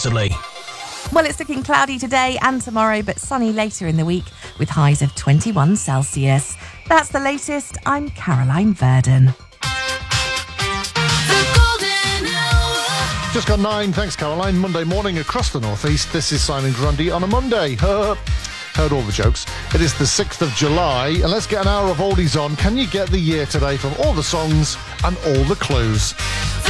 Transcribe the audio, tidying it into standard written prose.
Easterly. Well, it's looking cloudy today and tomorrow, but sunny later in the week with highs of 21 Celsius. That's the latest. I'm Caroline Verdon. Just got 9. Thanks, Caroline. Monday morning across the northeast. This is Simon Grundy on a Monday. Heard all the jokes. It is the 6th of July, and let's get an hour of oldies on. Can you get the year today from all the songs and all the clues?